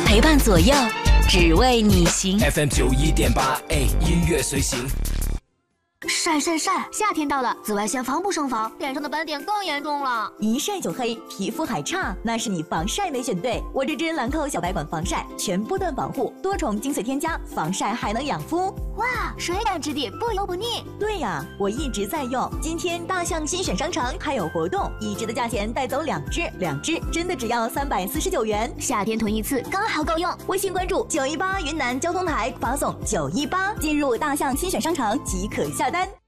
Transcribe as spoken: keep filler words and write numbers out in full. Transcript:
陪伴左右，只为你行。 F M 九一点八，哎，音乐随行。 晒晒晒！夏天到了，紫外线防不胜防，脸上的斑点更严重了。 一晒就黑，皮肤还差，那是你防晒没选对。我这支兰蔻小白管防晒，全波段保护，多重精粹添加，防晒还能养肤。 哇，水感质地，不油不腻。 对呀，我一直在用。今天大象新选商城还有活动，一支的价钱带走两支，两支真的只要三百四十九元。 夏天囤一次刚好够用。 微信关注九一八云南交通台，发送九一八，进入大象新选商城即可下单。